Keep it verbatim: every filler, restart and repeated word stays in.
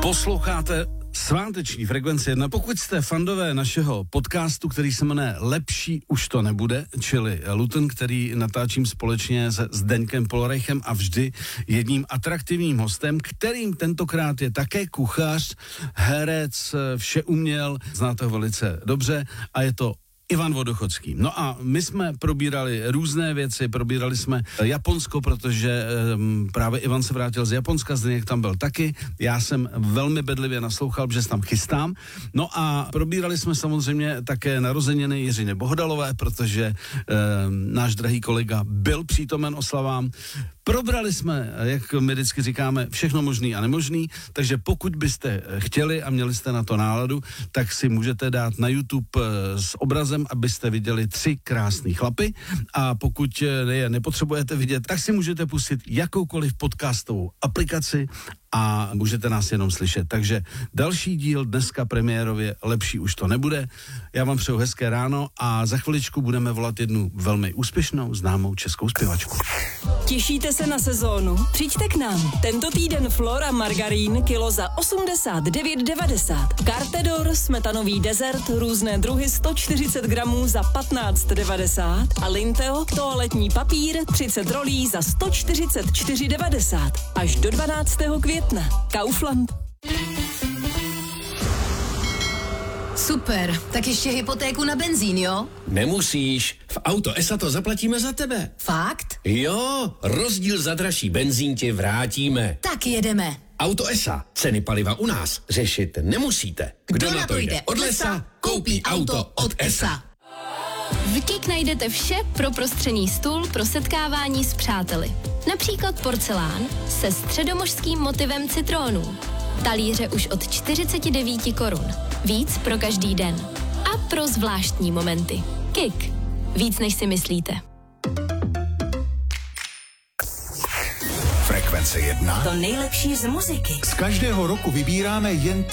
Posloucháte sváteční Frekvenci jedna. Pokud jste fandové našeho podcastu, který se jmenuje Lepší už to nebude, čili Luton, který natáčím společně se Zdeňkem Polorejchem a vždy jedním atraktivním hostem, kterým tentokrát je také kuchař, herec, vše uměl, znáte ho velice dobře a je to Ivan Vodochodský. No a my jsme probírali různé věci, probírali jsme Japonsko, protože um, právě Ivan se vrátil z Japonska, Zdeněk tam byl taky, já jsem velmi bedlivě naslouchal, že se tam chystám. No a probírali jsme samozřejmě také narozeniny Jiřiny Bohdalové, protože um, náš drahý kolega byl přítomen oslavám. Probrali jsme, jak my vždycky říkáme, všechno možný a nemožný, takže pokud byste chtěli a měli jste na to náladu, tak si můžete dát na YouTube s obrazem, abyste viděli tři krásný chlapy, a pokud je nepotřebujete vidět, tak si můžete pustit jakoukoliv podcastovou aplikaci a můžete nás jenom slyšet. Takže další díl dneska premiérově Lepší už to nebude. Já vám přeju hezké ráno a za chviličku budeme volat jednu velmi úspěšnou, známou českou zpěvačku. Těšíte se na sezónu? Přijďte k nám. Tento týden Flora Margarín kilo za osmdesát devět devadesát. Cartedor smetanový dezert různé druhy sto čtyřicet gramů za patnáct devadesát a Linteo toaletní papír třicet rolí za sto čtyřicet čtyři devadesát. Až do dvanáctého května. Kaufland. Super, tak ještě hypotéku na benzín, jo? Nemusíš, v Auto Esa to zaplatíme za tebe. Fakt? Jo, rozdíl za dražší benzín ti vrátíme. Tak jedeme. Auto Esa, ceny paliva u nás řešit nemusíte. Kdo, Kdo na to jde od lesa, koupí auto od Esa. V Kik najdete vše pro prostřený stůl pro setkávání s přáteli. Například porcelán se středomořským motivem citrónů. Talíře už od čtyřicet devět korun. Víc pro každý den. A pro zvláštní momenty. Kik. Víc než si myslíte. Frekvence jedna. To nejlepší z muziky. Z každého roku vybíráme jen